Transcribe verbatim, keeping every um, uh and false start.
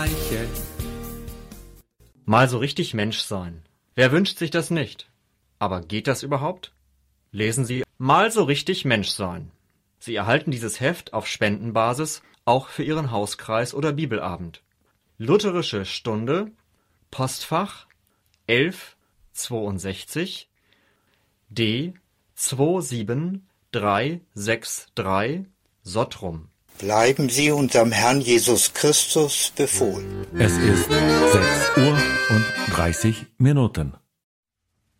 Mal so richtig Mensch sein. Wer wünscht sich das nicht? Aber geht das überhaupt? Lesen Sie Mal so richtig Mensch sein. Sie erhalten dieses Heft auf Spendenbasis auch für Ihren Hauskreis oder Bibelabend. Lutherische Stunde, Postfach elf zweiundsechzig D zwei sieben drei sechs drei Sottrum. Bleiben Sie unserem Herrn Jesus Christus befohlen. Es ist sechs Uhr und dreißig Minuten.